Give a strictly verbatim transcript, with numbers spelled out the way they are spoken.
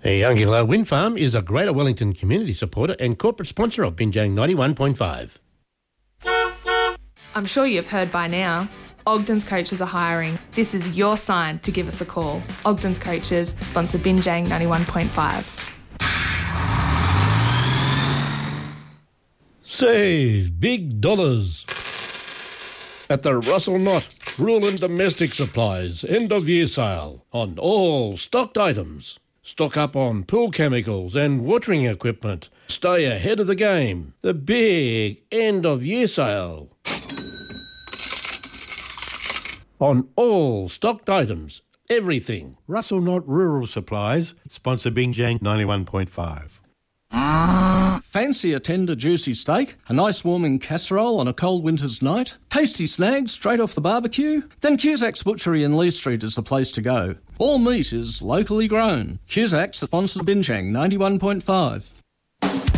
Youngilla Wind Farm is a Greater Wellington community supporter and corporate sponsor of Binjang ninety-one point five. I'm sure you've heard by now, Ogden's Coaches are hiring. This is your sign to give us a call. Ogden's Coaches sponsor Binjang ninety-one point five. Save big dollars at the Russell Knott Rural and Domestic Supplies end-of-year sale on all stocked items. Stock up on pool chemicals and watering equipment. Stay ahead of the game. The big end-of-year sale on all stocked items. Everything. Russell Knott Rural Supplies sponsor Binjang ninety-one point five. Fancy a tender juicy steak, a nice warming casserole on a cold winter's night, tasty snags straight off the barbecue? Then Cusack's Butchery in Lee Street is the place to go. All meat is locally grown. Cusack's sponsors Binjang ninety-one point five.